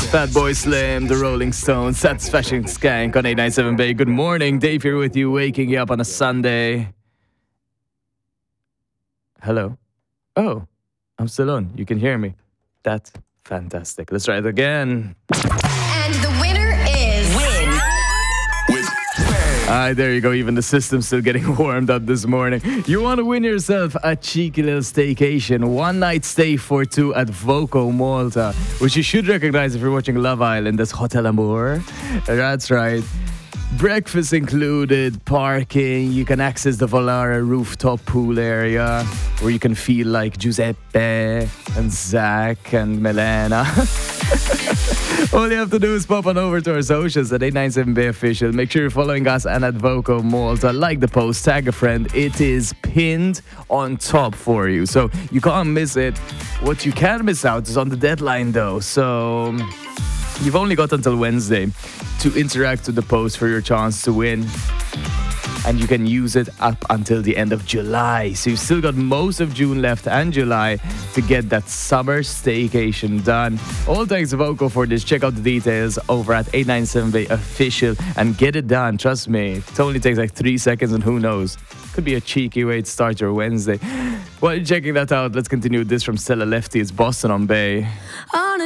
Fatboy Slim, The Rolling Stones, Satisfaction Skank on 897 Bay. Good morning, Dave here with you, waking you up on a Sunday. Hello. Oh, I'm still on. You can hear me. That's fantastic. Let's try it again. And the winner is... There you go. Even the system's still getting warmed up this morning. You want to win yourself a cheeky little staycation. One night stay for two at Voco Malta, which you should recognize if you're watching Love Island. That's Hotel Amour. That's right. Breakfast included, parking. You can access the Volara rooftop pool area where you can feel like Giuseppe and Zach and Milena. All you have to do is pop on over to our socials at 897bay official. Make sure you're following us and at Voco Malta. Like the post, tag a friend. It is pinned on top for you, so you can't miss it. What you can miss out is on the deadline though. So you've only got until Wednesday to interact with the post for your chance to win. And you can use it up until the end of July. So you've still got most of June left and July to get that summer staycation done. All thanks to Voco for this. Check out the details over at 897bay official and get it done. Trust me, it only takes like 3 seconds and who knows, could be a cheeky way to start your Wednesday. While you're checking that out, let's continue with this from Stella Lefty. It's Boston on Bay.